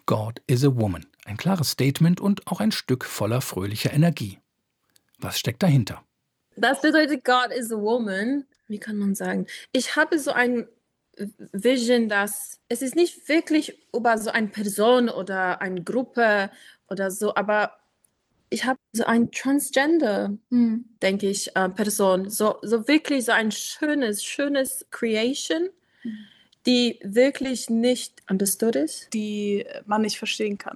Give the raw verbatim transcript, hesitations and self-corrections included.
God is a Woman. Ein klares Statement und auch ein Stück voller fröhlicher Energie. Was steckt dahinter? Das bedeutet, God is a Woman. Wie kann man sagen? Ich habe so ein Vision, dass es ist nicht wirklich über so eine Person oder eine Gruppe oder so, aber ich habe so ein Transgender, hm, denke ich, äh, Person. So, so wirklich so ein schönes, schönes Creation, die wirklich nicht understood ist. Die man nicht verstehen kann.